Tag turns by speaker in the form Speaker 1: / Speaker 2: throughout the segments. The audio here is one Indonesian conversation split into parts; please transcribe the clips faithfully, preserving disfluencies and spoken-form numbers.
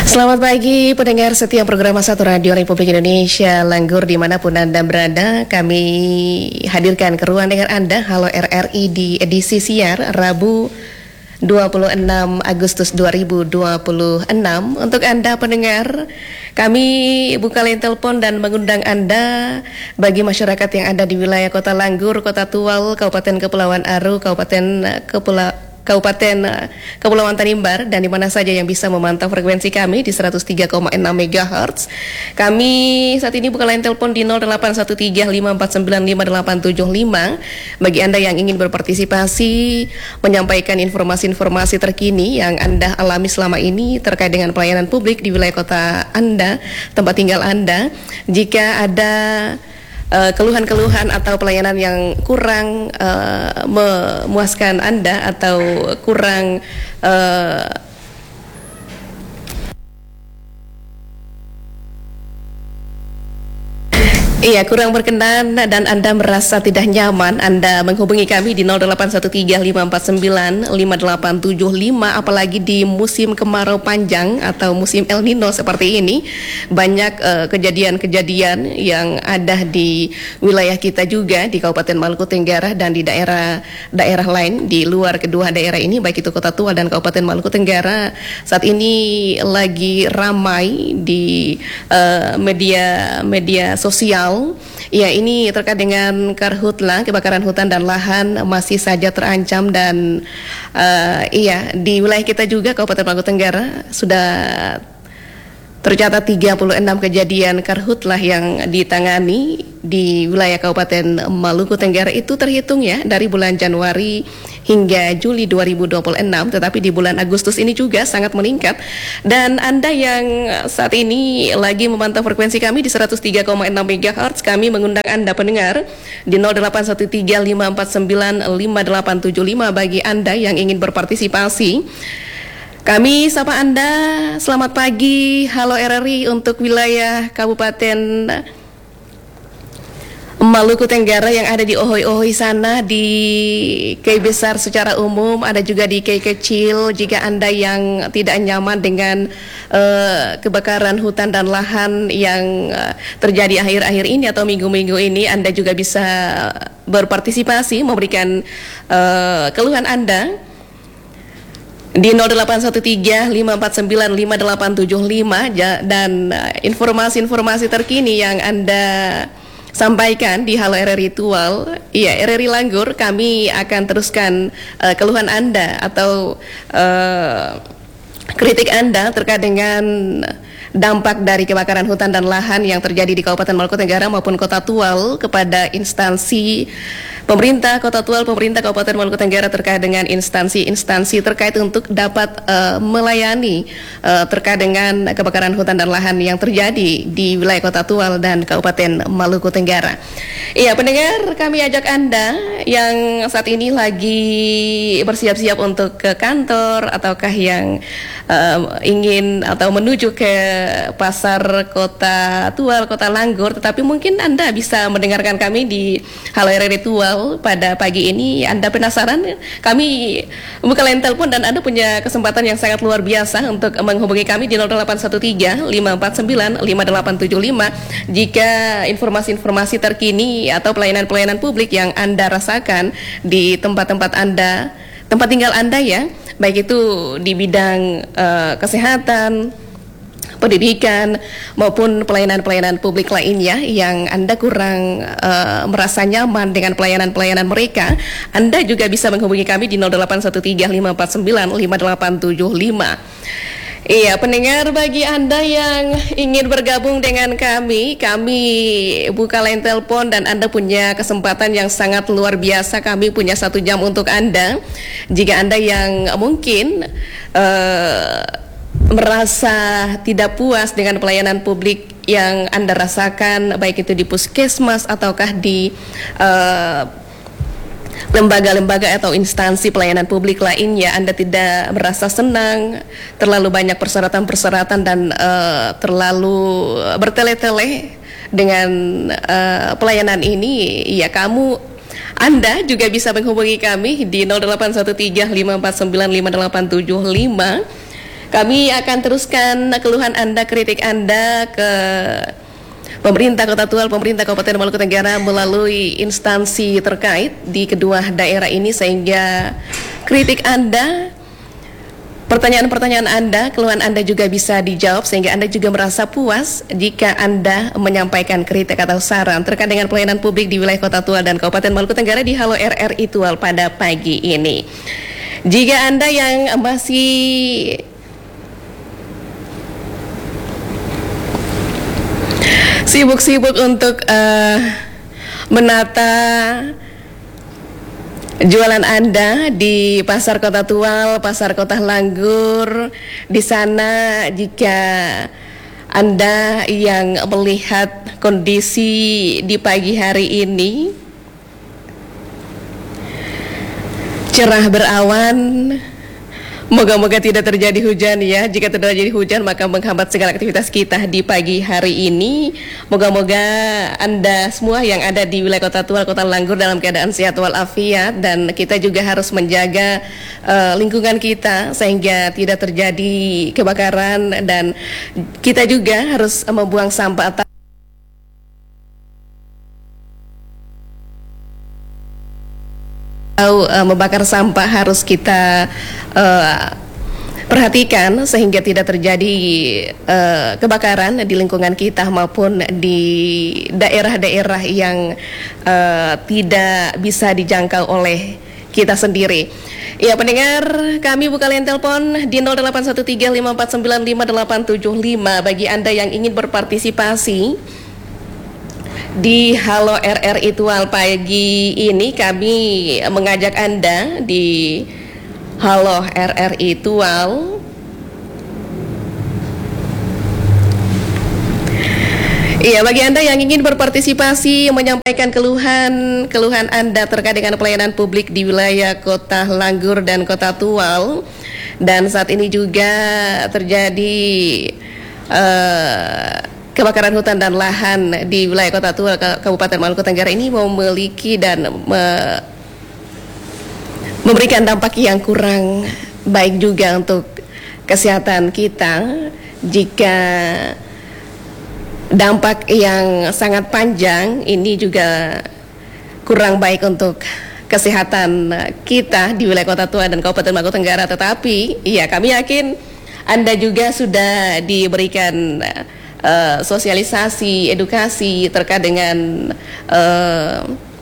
Speaker 1: Selamat pagi pendengar setiap program satu Radio Republik Indonesia Langgur dimanapun Anda berada. Kami hadirkan keruan dengan Anda Halo R R I di edisi siar Rabu dua puluh enam Agustus dua ribu dua puluh enam. Untuk Anda pendengar, kami buka line telepon dan mengundang Anda bagi masyarakat yang ada di wilayah Kota Langgur, Kota Tual, Kabupaten Kepulauan Aru, Kabupaten Kepulauan Kabupaten Kepulauan Tanimbar, dan di mana saja yang bisa memantau frekuensi kami di seratus tiga koma enam megahertz. Kami saat ini buka line telepon di nol delapan satu tiga lima empat sembilan lima delapan tujuh lima bagi Anda yang ingin berpartisipasi menyampaikan informasi-informasi terkini yang Anda alami selama ini terkait dengan pelayanan publik di wilayah kota Anda, tempat tinggal Anda. Jika ada Uh, keluhan-keluhan atau pelayanan yang kurang uh, memuaskan Anda atau kurang uh, Iya, kurang berkenan dan Anda merasa tidak nyaman, Anda menghubungi kami di nol delapan satu tiga lima empat sembilan lima delapan tujuh lima. Apalagi di musim kemarau panjang atau musim El Nino seperti ini, banyak uh, kejadian-kejadian yang ada di wilayah kita juga, di Kabupaten Maluku Tenggara dan di daerah-daerah lain di luar kedua daerah ini, baik itu Kota Tua dan Kabupaten Maluku Tenggara. Saat ini lagi ramai di uh, media media sosial. Ya, ini terkait dengan karhutla, kebakaran hutan dan lahan masih saja terancam, dan uh, iya di wilayah kita juga Kabupaten Maluku Tenggara sudah tercatat tiga puluh enam kejadian karhutlah yang ditangani di wilayah Kabupaten Maluku Tenggara. Itu terhitung ya dari bulan Januari hingga Juli dua ribu dua puluh enam, tetapi di bulan Agustus ini juga sangat meningkat. Dan Anda yang saat ini lagi memantau frekuensi kami di seratus tiga koma enam megahertz, kami mengundang Anda pendengar di nol delapan satu tiga lima empat sembilan lima delapan tujuh lima bagi Anda yang ingin berpartisipasi. Kami sapa Anda, selamat pagi, halo R R I untuk wilayah Kabupaten Maluku Tenggara yang ada di Ohoi-Ohoi sana, di Kei Besar secara umum, ada juga di Kei Kecil. Jika Anda yang tidak nyaman dengan uh, kebakaran hutan dan lahan yang uh, terjadi akhir-akhir ini atau minggu-minggu ini, Anda juga bisa berpartisipasi, memberikan uh, keluhan Anda di nol delapan satu tiga lima empat sembilan lima delapan tujuh lima, dan uh, informasi-informasi terkini yang Anda sampaikan di Halo R R I Tual, iya R R I Langgur, kami akan teruskan uh, keluhan Anda atau uh, kritik Anda terkait dengan dampak dari kebakaran hutan dan lahan yang terjadi di Kabupaten Maluku Tenggara maupun Kota Tual kepada instansi pemerintah Kota Tual, pemerintah Kabupaten Maluku Tenggara, terkait dengan instansi-instansi terkait untuk dapat uh, melayani uh, terkait dengan kebakaran hutan dan lahan yang terjadi di wilayah Kota Tual dan Kabupaten Maluku Tenggara. Iya pendengar, kami ajak Anda yang saat ini lagi bersiap-siap untuk ke kantor ataukah yang uh, ingin atau menuju ke pasar Kota Tual, Kota Langgur, tetapi mungkin Anda bisa mendengarkan kami di Halo R R I Tual pada pagi ini. Anda penasaran? Kami buka line telepon dan Anda punya kesempatan yang sangat luar biasa untuk menghubungi kami di nol delapan satu tiga lima empat sembilan lima delapan tujuh lima jika informasi-informasi terkini atau pelayanan-pelayanan publik yang Anda rasakan di tempat-tempat Anda, tempat tinggal Anda ya, baik itu di bidang uh, kesehatan, pendidikan maupun pelayanan-pelayanan publik lainnya yang Anda kurang uh, merasa nyaman dengan pelayanan-pelayanan mereka, Anda juga bisa menghubungi kami di nol delapan satu tiga lima empat sembilan lima delapan tujuh lima. Iya pendengar, bagi Anda yang ingin bergabung dengan kami, kami buka line telepon dan Anda punya kesempatan yang sangat luar biasa. Kami punya satu jam untuk Anda. Jika Anda yang mungkin uh, merasa tidak puas dengan pelayanan publik yang Anda rasakan, baik itu di puskesmas ataukah di uh, lembaga-lembaga atau instansi pelayanan publik lainnya, Anda tidak merasa senang, terlalu banyak persyaratan-persyaratan dan uh, terlalu bertele-tele dengan uh, pelayanan ini, ya kamu Anda juga bisa menghubungi kami di nol delapan satu tiga lima empat sembilan lima delapan tujuh lima Kami akan teruskan keluhan Anda, kritik Anda ke pemerintah Kota Tual, pemerintah Kabupaten Maluku Tenggara melalui instansi terkait di kedua daerah ini, sehingga kritik Anda, pertanyaan-pertanyaan Anda, keluhan Anda juga bisa dijawab, sehingga Anda juga merasa puas jika Anda menyampaikan kritik atau saran terkait dengan pelayanan publik di wilayah Kota Tual dan Kabupaten Maluku Tenggara di Halo R R I Tual pada pagi ini. Jika Anda yang masih sibuk-sibuk untuk uh, menata jualan Anda di Pasar Kota Tual, Pasar Kota Langgur, di sana jika Anda yang melihat kondisi di pagi hari ini cerah berawan, moga-moga tidak terjadi hujan ya. Jika terjadi hujan maka menghambat segala aktivitas kita di pagi hari ini. Moga-moga Anda semua yang ada di wilayah Kota Tual, Kota Langgur dalam keadaan sehat walafiat, dan kita juga harus menjaga uh, lingkungan kita sehingga tidak terjadi kebakaran, dan kita juga harus membuang sampah atau atau uh, membakar sampah harus kita uh, perhatikan sehingga tidak terjadi uh, kebakaran di lingkungan kita maupun di daerah-daerah yang uh, tidak bisa dijangkau oleh kita sendiri. Ya pendengar, kami buka line telepon di nol delapan satu tiga lima empat sembilan lima delapan tujuh lima bagi Anda yang ingin berpartisipasi di Halo R R I Tual pagi ini. Kami mengajak Anda di Halo R R I Tual. Iya, bagi Anda yang ingin berpartisipasi menyampaikan keluhan keluhan Anda terkait dengan pelayanan publik di wilayah Kota Langgur dan Kota Tual, dan saat ini juga terjadi uh, kebakaran hutan dan lahan di wilayah Kota Tual, Kabupaten Maluku Tenggara ini memiliki dan me memberikan dampak yang kurang baik juga untuk kesehatan kita. Jika dampak yang sangat panjang ini juga kurang baik untuk kesehatan kita di wilayah Kota Tual dan Kabupaten Maluku Tenggara, tetapi ya kami yakin Anda juga sudah diberikan Uh, sosialisasi, edukasi terkait dengan uh,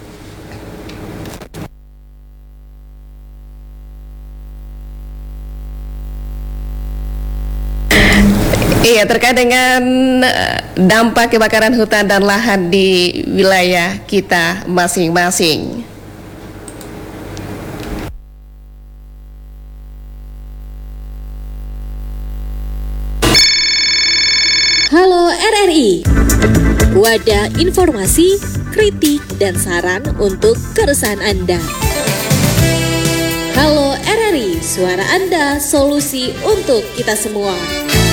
Speaker 1: iya terkait dengan uh, dampak kebakaran hutan dan lahan di wilayah kita masing-masing.
Speaker 2: Halo R R I, wadah informasi, kritik, dan saran untuk keresahan Anda. Halo R R I, suara Anda, solusi untuk kita semua.